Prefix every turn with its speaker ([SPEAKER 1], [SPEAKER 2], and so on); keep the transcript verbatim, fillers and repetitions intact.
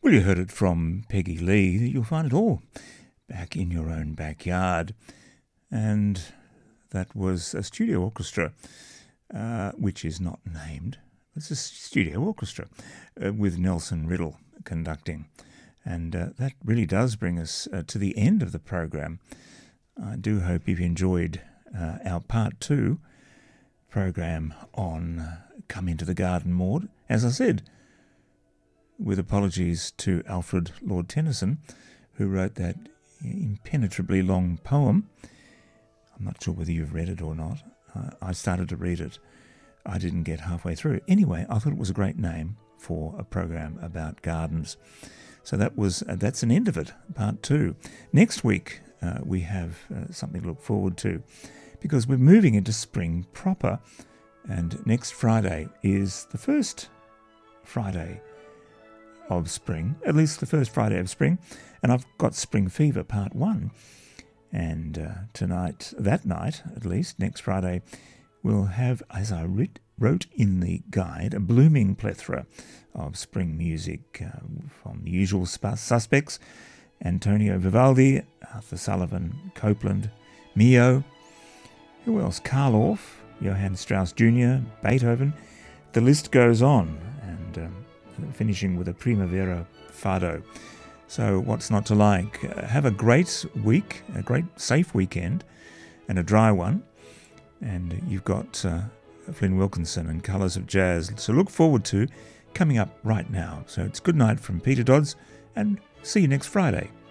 [SPEAKER 1] Well, you heard it from Peggy Lee. You'll find it all back in your own backyard. And that was a studio orchestra, uh, which is not named. It's a studio orchestra uh, with Nelson Riddle conducting. And uh, that really does bring us uh, to the end of the program. I do hope you've enjoyed uh, our part two program on uh, Come Into the Garden, Maud. As I said, with apologies to Alfred Lord Tennyson, who wrote that impenetrably long poem. I'm not sure whether you've read it or not. Uh, I started to read it. I didn't get halfway through. Anyway, I thought it was a great name for a program about gardens. So that was uh, that's an end of it, part two. Next week, uh, we have uh, something to look forward to because we're moving into spring proper. And next Friday is the first Friday of spring, at least the first Friday of spring, and I've got Spring Fever Part one, and uh, tonight, that night at least, next Friday, we'll have, as I writ, wrote in the guide, a blooming plethora of spring music uh, from the usual sp- suspects, Antonio Vivaldi, Arthur Sullivan, Copeland, Mio, who else, Karl Orff, Johann Strauss Junior, Beethoven, the list goes on, and um, finishing with a Primavera Fado. So what's not to like? Uh, have a great week, a great safe weekend, and a dry one. And you've got uh, Flynn Wilkinson and Colours of Jazz to look forward to coming up right now. So it's good night from Peter Dodds, and see you next Friday.